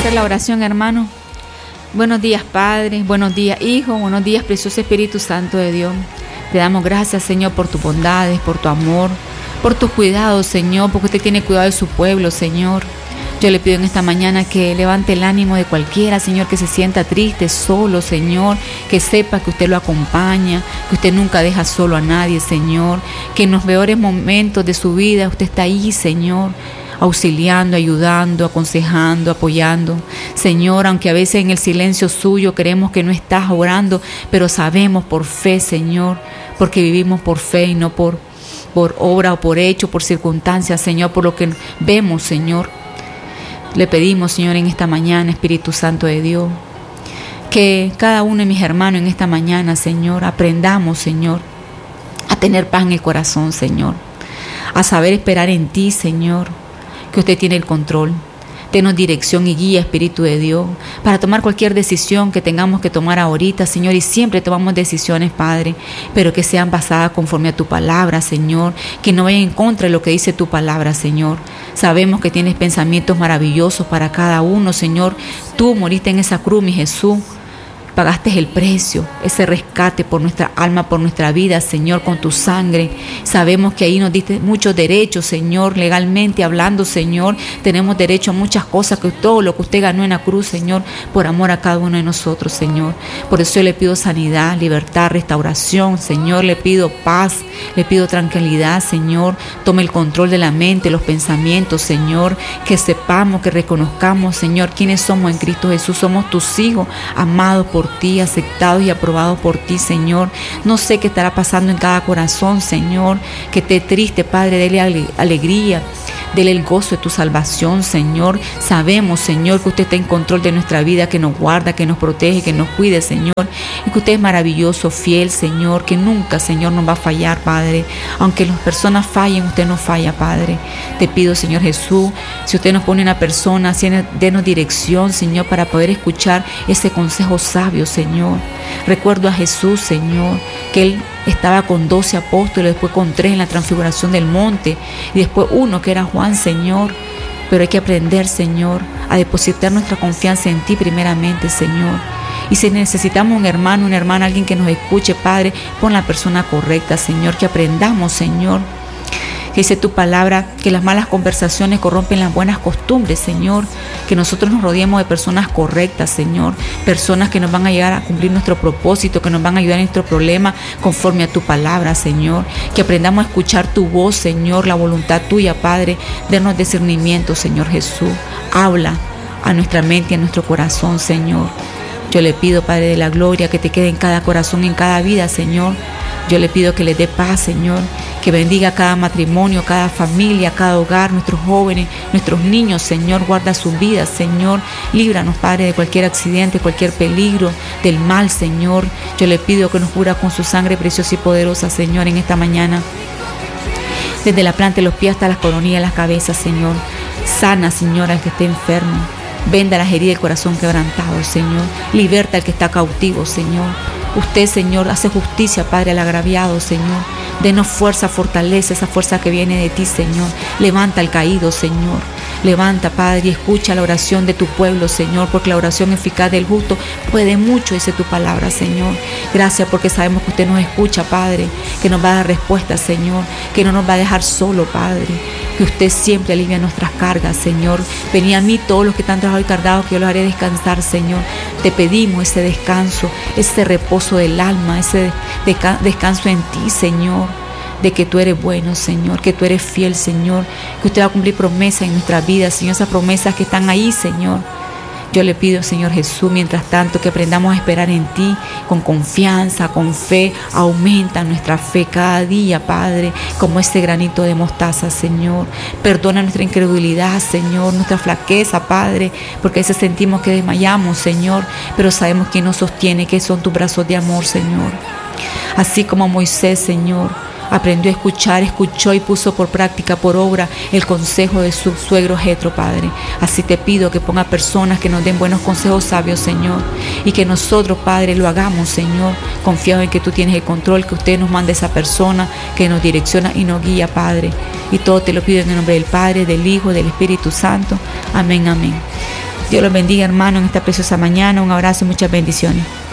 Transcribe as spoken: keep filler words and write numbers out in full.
hacer la oración, hermano. Buenos días, Padre. Buenos días, Hijo. Buenos días, precioso Espíritu Santo de Dios. Te damos gracias, Señor, por tus bondades, por tu amor, por tus cuidados, Señor, porque usted tiene cuidado de su pueblo, Señor. Yo le pido en esta mañana que levante el ánimo de cualquiera, Señor, que se sienta triste, solo, Señor, que sepa que usted lo acompaña, que usted nunca deja solo a nadie, Señor, que en los peores momentos de su vida usted está ahí, Señor, auxiliando, ayudando, aconsejando, apoyando. Señor, aunque a veces en el silencio suyo creemos que no estás orando, pero sabemos por fe, Señor, porque vivimos por fe y no por, por obra o por hecho, por circunstancias, Señor, por lo que vemos, Señor. Le pedimos, Señor, en esta mañana, Espíritu Santo de Dios, que cada uno de mis hermanos en esta mañana, Señor, aprendamos, Señor, a tener paz en el corazón, Señor, a saber esperar en ti, Señor, que usted tiene el control. Denos dirección y guía, Espíritu de Dios, para tomar cualquier decisión que tengamos que tomar ahorita, Señor, y siempre tomamos decisiones, Padre, pero que sean basadas conforme a tu palabra, Señor, que no vayan en contra de lo que dice tu palabra, Señor. Sabemos que tienes pensamientos maravillosos para cada uno, Señor. Tú moriste en esa cruz, mi Jesús. Pagaste el precio, ese rescate por nuestra alma, por nuestra vida, Señor, con tu sangre. Sabemos que ahí nos diste muchos derechos, Señor, legalmente hablando, Señor. Tenemos derecho a muchas cosas, que todo lo que usted ganó en la cruz, Señor, por amor a cada uno de nosotros, Señor. Por eso yo le pido sanidad, libertad, restauración, Señor. Le pido paz, le pido tranquilidad, Señor. Tome el control de la mente, los pensamientos, Señor. Que sepamos, que reconozcamos, Señor, quiénes somos en Cristo Jesús. Somos tus hijos, amados por ti, aceptados y aprobados por ti, Señor. No sé qué estará pasando en cada corazón, Señor, que esté triste, Padre, dele ale- alegría, dele el gozo de tu salvación, Señor. Sabemos, Señor, que usted está en control de nuestra vida, que nos guarda, que nos protege, que nos cuide, Señor, y que usted es maravilloso, fiel, Señor, que nunca, Señor, nos va a fallar, Padre. Aunque las personas fallen, usted no falla, Padre. Te pido, Señor Jesús, si usted nos pone una persona, denos dirección, Señor, para poder escuchar ese consejo sabio, Señor. Recuerdo a Jesús, Señor, que Él estaba con doce apóstoles, después con tres en la transfiguración del monte, y después uno que era Juan, Señor. Pero hay que aprender, Señor, a depositar nuestra confianza en ti primeramente, Señor. Y si necesitamos un hermano, una hermana, alguien que nos escuche, Padre, pon la persona correcta, Señor, que aprendamos, Señor. Que dice tu palabra que las malas conversaciones corrompen las buenas costumbres, Señor. Que nosotros nos rodeemos de personas correctas, Señor. Personas que nos van a llegar a cumplir nuestro propósito, que nos van a ayudar en nuestro problema conforme a tu palabra, Señor. Que aprendamos a escuchar tu voz, Señor, la voluntad tuya, Padre. Denos discernimiento, Señor Jesús. Habla a nuestra mente y a nuestro corazón, Señor. Yo le pido, Padre de la gloria, que te quede en cada corazón, en cada vida, Señor. Yo le pido que le dé paz, Señor, que bendiga cada matrimonio, cada familia, cada hogar, nuestros jóvenes, nuestros niños, Señor, guarda sus vidas, Señor, líbranos, Padre, de cualquier accidente, cualquier peligro, del mal, Señor. Yo le pido que nos cubra con su sangre preciosa y poderosa, Señor, en esta mañana. Desde la planta de los pies hasta las coronillas de las cabezas, Señor. Sana, Señor, al que esté enfermo. Venda las heridas del corazón quebrantado, Señor. Liberta al que está cautivo, Señor. Usted, Señor, hace justicia, Padre, al agraviado, Señor. Denos fuerza, fortaleza, esa fuerza que viene de ti, Señor. Levanta al caído, Señor. Levanta, Padre, y escucha la oración de tu pueblo, Señor, porque la oración eficaz del justo puede mucho, dice tu palabra, Señor. Gracias porque sabemos que usted nos escucha, Padre, que nos va a dar respuesta, Señor, que no nos va a dejar solo, Padre, que usted siempre alivia nuestras cargas, Señor. Venid a mí todos los que están trabajados y cargados, que yo los haré descansar, Señor. Te pedimos ese descanso, ese reposo del alma, ese descanso en ti, Señor, de que tú eres bueno, Señor, que tú eres fiel, Señor, que usted va a cumplir promesas en nuestra vida, Señor, esas promesas que están ahí, Señor. Yo le pido, Señor Jesús, mientras tanto, que aprendamos a esperar en ti con confianza, con fe. Aumenta nuestra fe cada día, Padre, como ese granito de mostaza, Señor. Perdona nuestra incredulidad, Señor, nuestra flaqueza, Padre, porque a veces sentimos que desmayamos, Señor, pero sabemos que nos sostiene, que son tus brazos de amor, Señor. Así como Moisés, Señor, aprendió a escuchar, escuchó y puso por práctica, por obra, el consejo de su suegro Jetro, Padre. Así te pido que ponga personas que nos den buenos consejos sabios, Señor, y que nosotros, Padre, lo hagamos, Señor, confiado en que tú tienes el control, que usted nos mande esa persona que nos direcciona y nos guía, Padre. Y todo te lo pido en el nombre del Padre, del Hijo, del Espíritu Santo. Amén, amén. Dios los bendiga, hermano, en esta preciosa mañana. Un abrazo y muchas bendiciones.